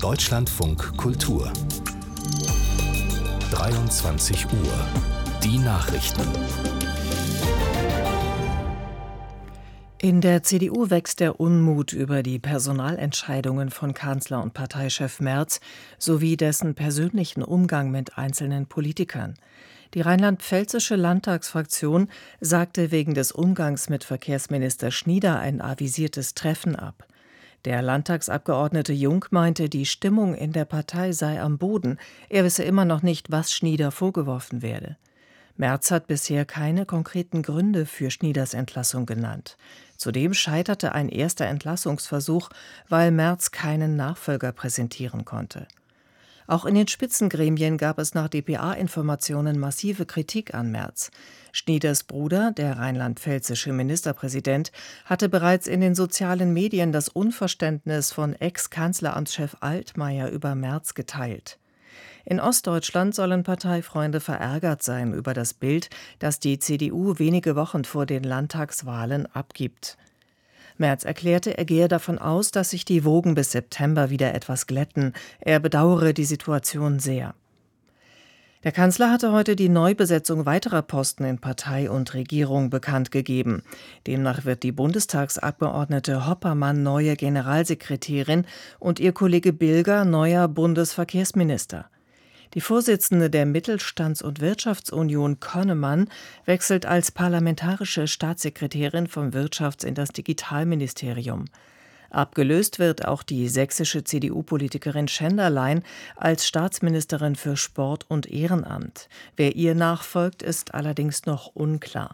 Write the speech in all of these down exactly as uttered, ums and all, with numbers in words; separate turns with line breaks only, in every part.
Deutschlandfunk Kultur. dreiundzwanzig Uhr. Die Nachrichten.
In der C D U wächst der Unmut über die Personalentscheidungen von Kanzler und Parteichef Merz sowie dessen persönlichen Umgang mit einzelnen Politikern. Die rheinland-pfälzische Landtagsfraktion sagte wegen des Umgangs mit Verkehrsminister Schnieder ein avisiertes Treffen ab. Der Landtagsabgeordnete Jung meinte, die Stimmung in der Partei sei am Boden. Er wisse immer noch nicht, was Schnieder vorgeworfen werde. Merz hat bisher keine konkreten Gründe für Schnieders Entlassung genannt. Zudem scheiterte ein erster Entlassungsversuch, weil Merz keinen Nachfolger präsentieren konnte. Auch in den Spitzengremien gab es nach D P A-Informationen massive Kritik an Merz. Schnieders Bruder, der rheinland-pfälzische Ministerpräsident, hatte bereits in den sozialen Medien das Unverständnis von Ex-Kanzleramtschef Altmaier über Merz geteilt. In Ostdeutschland sollen Parteifreunde verärgert sein über das Bild, das die C D U wenige Wochen vor den Landtagswahlen abgibt. Merz erklärte, er gehe davon aus, dass sich die Wogen bis September wieder etwas glätten. Er bedauere die Situation sehr. Der Kanzler hatte heute die Neubesetzung weiterer Posten in Partei und Regierung bekannt gegeben. Demnach wird die Bundestagsabgeordnete Hoppermann neue Generalsekretärin und ihr Kollege Bilger neuer Bundesverkehrsminister. Die Vorsitzende der Mittelstands- und Wirtschaftsunion Connemann wechselt als parlamentarische Staatssekretärin vom Wirtschafts- in das Digitalministerium. Abgelöst wird auch die sächsische C D U-Politikerin Schenderlein als Staatsministerin für Sport und Ehrenamt. Wer ihr nachfolgt, ist allerdings noch unklar.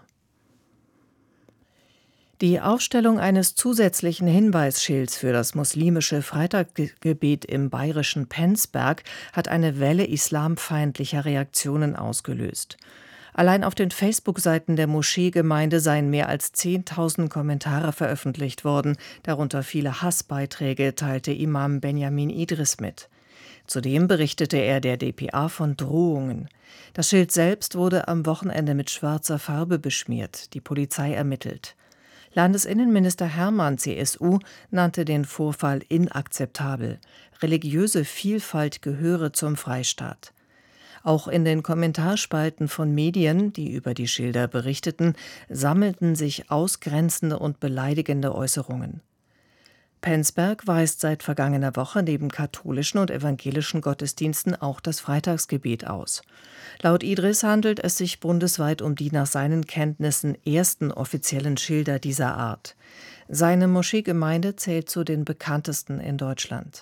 Die Aufstellung eines zusätzlichen Hinweisschilds für das muslimische Freitagsgebet im bayerischen Penzberg hat eine Welle islamfeindlicher Reaktionen ausgelöst. Allein auf den Facebook-Seiten der Moscheegemeinde seien mehr als zehntausend Kommentare veröffentlicht worden, darunter viele Hassbeiträge, teilte Imam Benjamin Idris mit. Zudem berichtete er der D P A von Drohungen. Das Schild selbst wurde am Wochenende mit schwarzer Farbe beschmiert. Die Polizei ermittelt. Landesinnenminister Hermann, C S U, nannte den Vorfall inakzeptabel. Religiöse Vielfalt gehöre zum Freistaat. Auch in den Kommentarspalten von Medien, die über die Schilder berichteten, sammelten sich ausgrenzende und beleidigende Äußerungen. Penzberg weist seit vergangener Woche neben katholischen und evangelischen Gottesdiensten auch das Freitagsgebet aus. Laut Idris handelt es sich bundesweit um die nach seinen Kenntnissen ersten offiziellen Schilder dieser Art. Seine Moscheegemeinde zählt zu den bekanntesten in Deutschland.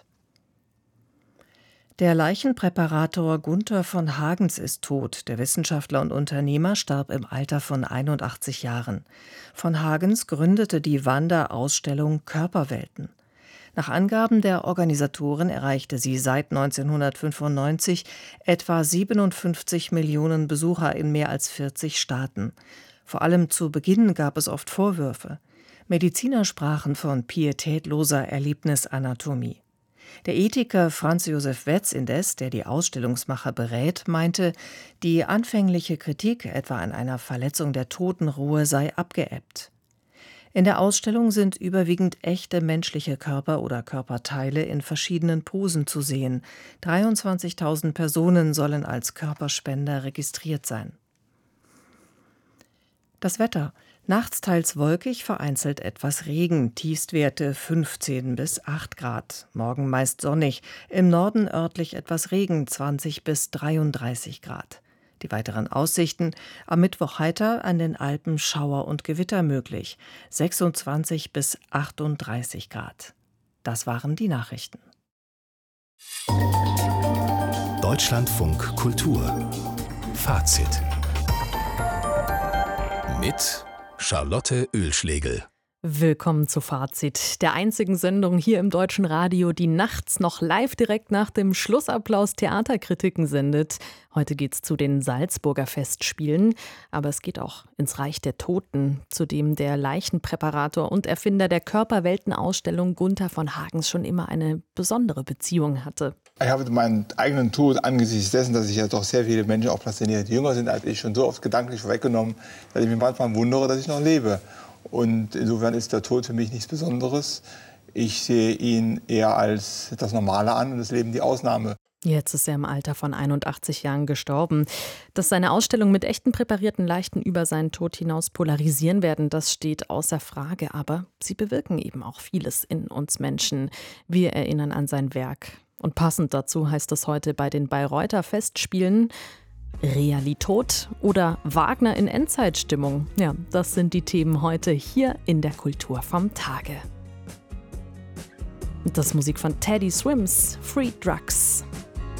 Der Leichenpräparator Gunther von Hagens ist tot. Der Wissenschaftler und Unternehmer starb im Alter von einundachtzig Jahren. Von Hagens gründete die Wanderausstellung Körperwelten. Nach Angaben der Organisatoren erreichte sie seit neunzehnhundertfünfundneunzig etwa siebenundfünfzig Millionen Besucher in mehr als vierzig Staaten. Vor allem zu Beginn gab es oft Vorwürfe. Mediziner sprachen von pietätloser Erlebnisanatomie. Der Ethiker Franz Josef Wetz indes, der die Ausstellungsmacher berät, meinte, die anfängliche Kritik etwa an einer Verletzung der Totenruhe sei abgeebbt. In der Ausstellung sind überwiegend echte menschliche Körper oder Körperteile in verschiedenen Posen zu sehen. dreiundzwanzigtausend Personen sollen als Körperspender registriert sein. Das Wetter. Nachts teils wolkig, vereinzelt etwas Regen, Tiefstwerte fünfzehn bis acht Grad. Morgen meist sonnig, im Norden örtlich etwas Regen, zwanzig bis dreiunddreißig Grad. Die weiteren Aussichten: am Mittwoch heiter, an den Alpen Schauer und Gewitter möglich, sechsundzwanzig bis achtunddreißig Grad. Das waren die Nachrichten.
Deutschlandfunk Kultur. Fazit. Mit Charlotte Oehlschlegel.
Willkommen zu Fazit, der einzigen Sendung hier im Deutschen Radio, die nachts noch live direkt nach dem Schlussapplaus Theaterkritiken sendet. Heute geht's zu den Salzburger Festspielen, aber es geht auch ins Reich der Toten, zu dem der Leichenpräparator und Erfinder der Körperweltenausstellung Gunther von Hagens schon immer eine besondere Beziehung hatte.
Ich habe meinen eigenen Tod angesichts dessen, dass ich ja doch sehr viele Menschen auch fasziniere, die jünger sind als ich, schon so oft gedanklich vorweggenommen, dass ich mich manchmal wundere, dass ich noch lebe. Und insofern ist der Tod für mich nichts Besonderes. Ich sehe ihn eher als das Normale an und das Leben die Ausnahme.
Jetzt ist er im Alter von einundachtzig Jahren gestorben. Dass seine Ausstellung mit echten präparierten Leichen über seinen Tod hinaus polarisieren werden, das steht außer Frage. Aber sie bewirken eben auch vieles in uns Menschen. Wir erinnern an sein Werk. Und passend dazu heißt es heute bei den Bayreuther Festspielen: Realität oder Wagner in Endzeitstimmung? Ja, das sind die Themen heute hier in der Kultur vom Tage. Das Musik von Teddy Swims, Free Drugs.